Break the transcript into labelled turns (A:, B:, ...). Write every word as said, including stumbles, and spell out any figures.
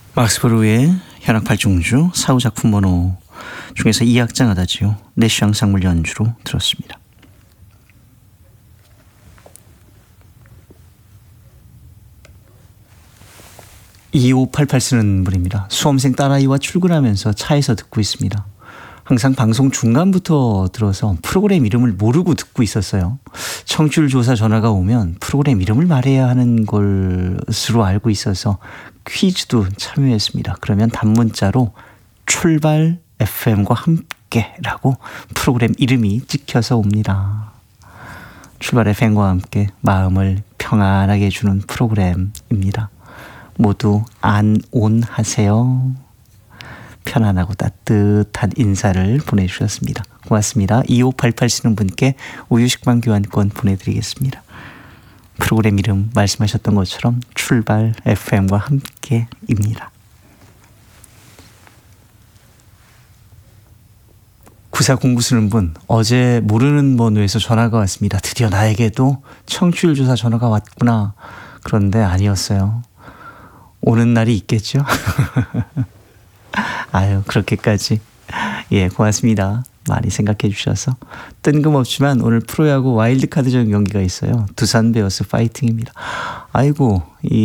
A: 막스 보르의 현악 팔중주 사후 작품 번호 중에서 이 악장하다지요. 내시 양상물 연주로 들었습니다. 이오팔팔 쓰는 분입니다. 수험생 딸아이와 출근하면서 차에서 듣고 있습니다. 항상 방송 중간부터 들어서 프로그램 이름을 모르고 듣고 있었어요. 청취율 조사 전화가 오면 프로그램 이름을 말해야 하는 것으로 알고 있어서 퀴즈도 참여했습니다. 그러면 단문자로 출발 에프엠과 함께라고 프로그램 이름이 찍혀서 옵니다. 출발 에프엠과 함께 마음을 평안하게 해주는 프로그램입니다. 모두 안온하세요. 편안하고 따뜻한 인사를 보내주셨습니다. 고맙습니다. 이오팔팔 쓰는 분께 우유식빵 교환권 보내드리겠습니다. 프로그램 이름 말씀하셨던 것처럼 출발 에프엠과 함께입니다. 구사공구 쓰는 분, 어제 모르는 번호에서 전화가 왔습니다. 드디어 나에게도 청취율 조사 전화가 왔구나. 그런데 아니었어요. 오는 날이 있겠죠? 아유, 그렇게까지. 예, 고맙습니다. 많이 생각해 주셔서. 뜬금없지만 오늘 프로야구 와일드카드전 경기가 있어요. 두산 베어스 파이팅입니다. 아이고, 이